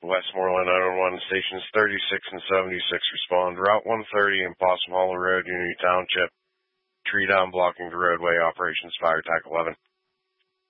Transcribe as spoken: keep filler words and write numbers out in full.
Westmoreland nine one one, stations thirty-six and seventy-six respond. Route one thirty and Possum Hollow Road, Unity Township. Tree down blocking the roadway. Operations Fire Tac eleven.